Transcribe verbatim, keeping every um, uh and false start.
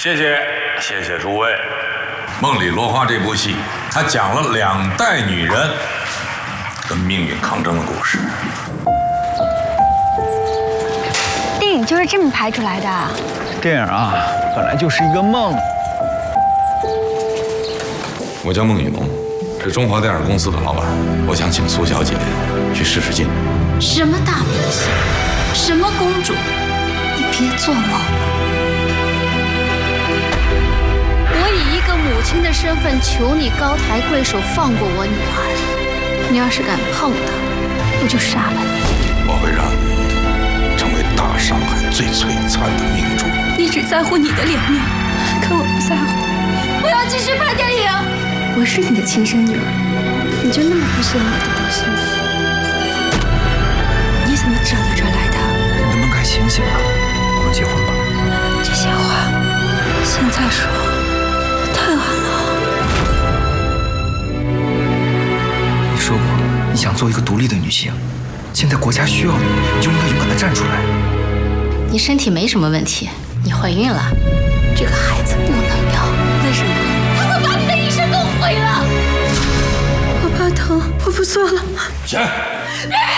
谢谢，谢谢诸位。《 梦里落花》这部戏，它讲了两代女人跟命运抗争的故事。 电影就是这么拍出来的。 电影啊，本来就是一个梦。 我叫孟雨农，是中华电影公司的老板。我想请苏小姐去试试镜。 什么大明星，什么公主，你别做梦了。我以一个母亲的身份求你高抬贵手放过我女儿。你要是敢碰她，我就杀了你。 我会让你成为大上海最璀璨的明珠。 你只在乎你的脸面，可我不在乎。我要继续拍电影。我是你的亲生女儿，你就那么不希望我得到幸福？你怎么找到这儿来的？ 你能不能该醒醒啊？我们结婚吧。 这些话现在说太晚了。 你说过你想做一个独立的女性，现在国家需要你，你就应该勇敢地站出来。 你身体没什么问题，你怀孕了，这个孩子不能要。为什么？他会把你的一生都毁了。我怕疼，我不做了。 行。